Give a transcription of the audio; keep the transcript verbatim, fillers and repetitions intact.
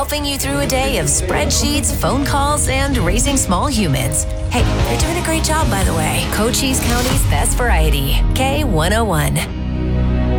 helping you through a day of spreadsheets, phone calls, and raising small humans. Hey, they're doing a great job, by the way. Cochise County's best variety, K one oh one.